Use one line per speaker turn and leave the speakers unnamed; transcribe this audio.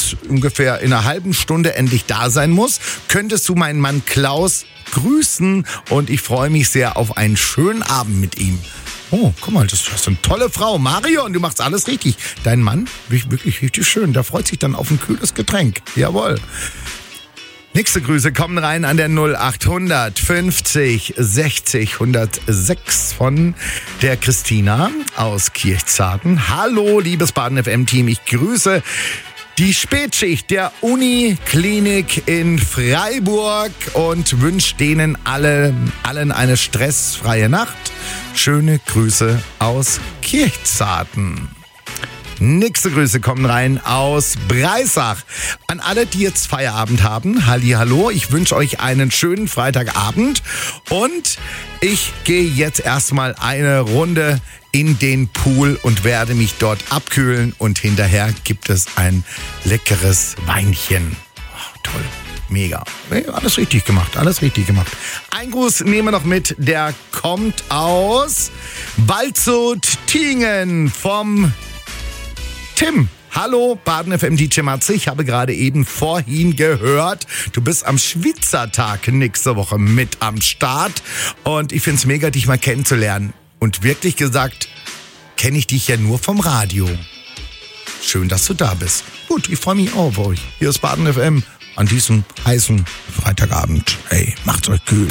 jetzt ungefähr in einer halben Stunde endlich da sein muss, könntest du meinen Mann Klaus grüßen und ich freue mich sehr auf einen schönen Abend mit ihm. Oh, guck mal, das ist eine tolle Frau. Marion, du machst alles richtig. Dein Mann, wirklich richtig schön. Der freut sich dann auf ein kühles Getränk. Jawohl. Nächste Grüße kommen rein an der 0800 50 60 106 von der Christina aus Kirchzarten. Hallo, liebes Baden FM-Team, ich grüße die Spätschicht der Uniklinik in Freiburg und wünsche denen allen eine stressfreie Nacht. Schöne Grüße aus Kirchzarten. Nächste Grüße kommen rein aus Breisach. An alle, die jetzt Feierabend haben, hallihallo, ich wünsche euch einen schönen Freitagabend und ich gehe jetzt erstmal eine Runde in den Pool und werde mich dort abkühlen und hinterher gibt es ein leckeres Weinchen. Oh, toll. Mega. Alles richtig gemacht, alles richtig gemacht. Ein Gruß nehmen wir noch mit, der kommt aus Waldshut-Tiengen vom Tim. Hallo, Baden FM DJ Matze. Ich habe gerade eben vorhin gehört, du bist am Schwitzertag nächste Woche mit am Start und ich finde es mega, dich mal kennenzulernen. Und wirklich gesagt, kenne ich dich ja nur vom Radio. Schön, dass du da bist. Gut, ich freue mich auch auf euch. Hier ist Baden FM an diesem heißen Freitagabend. Hey, macht's euch kühl.